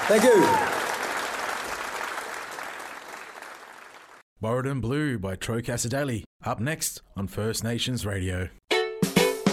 Thank you. Borrowed in Blue by Troy Casadeli. Up next on First Nations Radio.